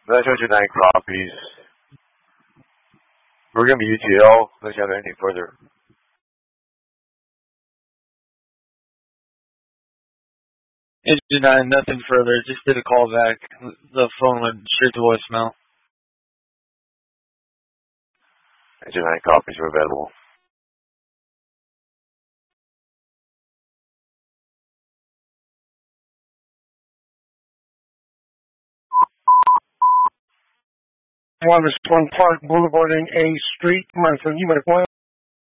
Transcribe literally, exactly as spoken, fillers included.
That's twenty-nine copies. We're going to be U T L. Unless you have anything further. Engine nine, nothing further. Just did a call back. The phone went straight to voicemail. Engine nine copies are available. One is one Park Boulevard and A Street, Martha, U S one.